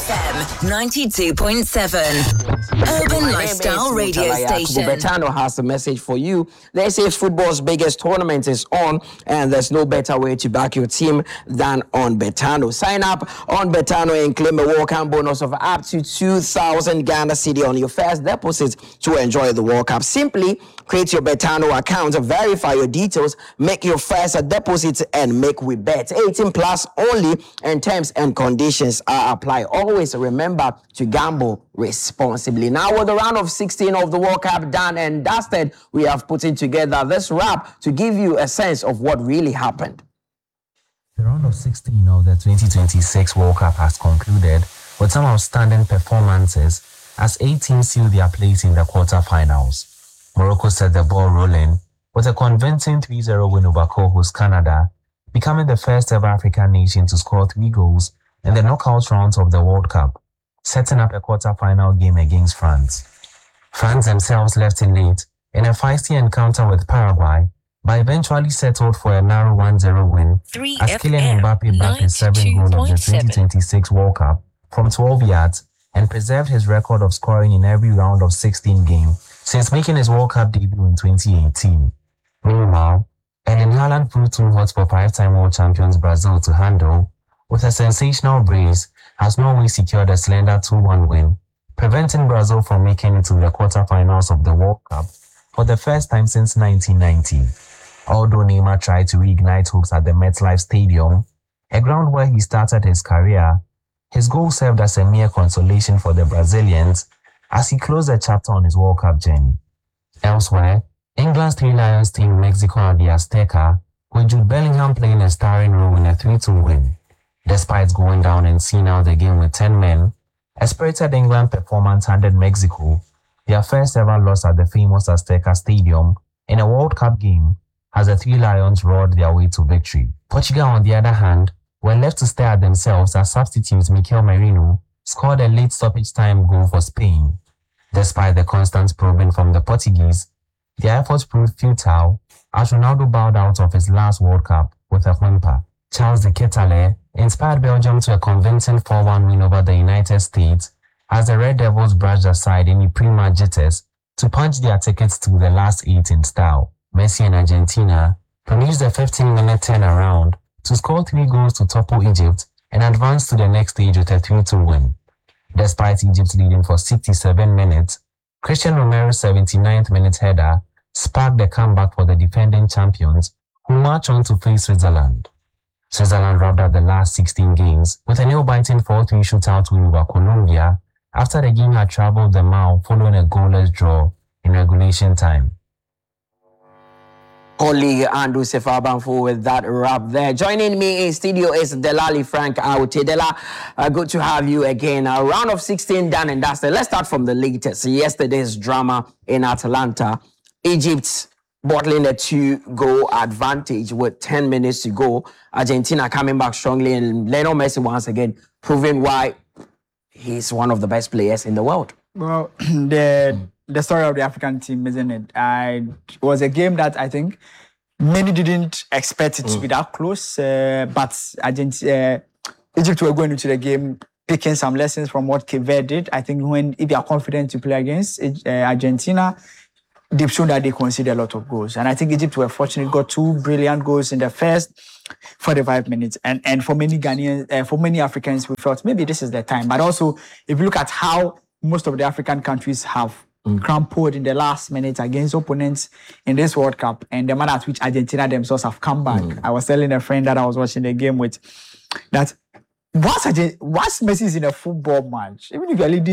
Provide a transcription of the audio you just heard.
FM 92.7. Urban Lifestyle Radio Station. Betano has a message for you. They say football's biggest tournament is on, and there's no better way to back your team than on Betano. Sign up on Betano and claim a welcome bonus of up to 2,000 Ghana Cedi on your first deposit to enjoy the World Cup. Simply create your Betano account, verify your details, make your first deposit, and make we bet. 18 plus only, and terms and conditions are applied. Always remember to gamble responsibly. Now, with the round of 16 of the World Cup done and dusted, we have put in together this wrap to give you a sense of what really happened. The round of 16 of the 2026 World Cup has concluded with some outstanding performances as 8 teams seal their place in the quarterfinals. Morocco set the ball rolling with a convincing 3-0 win over co-host Canada, becoming the first ever African nation to score 3 goals in the knockout rounds of the World Cup, setting up a quarter-final game against France. France themselves left it late in a feisty encounter with Paraguay, but eventually settled for a narrow 1-0 win as Kylian Mbappe backed his 7th goal of the 2026 World Cup from 12 yards and preserved his record of scoring in every round of 16 games since making his World Cup debut in 2018. Meanwhile, Erling Haaland proved too hot for 5-time world champions Brazil to handle. With a sensational brace, has Norway secured a slender 2-1 win, preventing Brazil from making it to the quarterfinals of the World Cup for the first time since 1990. Although Neymar tried to reignite hopes at the MetLife Stadium, a ground where he started his career, his goal served as a mere consolation for the Brazilians as he closed a chapter on his World Cup journey. Elsewhere, England's Three Lions team Mexico at the Azteca, with Jude Bellingham playing a starring role in a 3-2 win. Despite going down and seeing out the game with 10 men, a spirited England performance handed Mexico their first ever loss at the famous Azteca Stadium in a World Cup game as the Three Lions roared their way to victory. Portugal, on the other hand, were left to stare at themselves as substitute Mikel Merino scored a late stoppage time goal for Spain. Despite the constant probing from the Portuguese, their efforts proved futile as Ronaldo bowed out of his last World Cup with a whimper. Charles de Ketelaere inspired Belgium to a convincing 4-1 win over the United States as the Red Devils brushed aside any pre-match jitters to punch their tickets to the last 8 in style. Messi and Argentina produced a 15-minute turnaround to score 3 goals to topple Egypt and advance to the next stage with a 3-2 win. Despite Egypt leading for 67 minutes, Christian Romero's 79th minute header sparked the comeback for the defending champions, who march on to face Switzerland. Switzerland wrapped up the last 16 games with a nail-biting 4-3 shootout win over Colombia after the game had traveled the mile following a goalless draw in regulation time. Colleague Andrew Sefabanfo with that wrap there. Joining me in studio is Delali Frank Aute. Dela, good to have you again. A round of 16 done and dusted. Let's start from the latest. Yesterday's drama in Atlanta. Egypt bottling a 2-goal advantage with 10 minutes to go. Argentina coming back strongly, and Lionel Messi once again proving why he's one of the best players in the world. Well, the story of the African team, isn't it? It was a game that I think many didn't expect it to be that close, but Egypt were going into the game picking some lessons from what Cape Verde did. I think if they are confident to play against Argentina, they've shown that they conceded a lot of goals. And I think Egypt were fortunate, got 2 brilliant goals in the first 45 minutes. And for many Ghanaians, for many Africans, we felt maybe this is the time. But also, if you look at how most of the African countries have crumpled in the last minute against opponents in this World Cup, and the manner at which Argentina themselves have come back. I was telling a friend that I was watching the game with that once Messi is in a football match, even if you're leading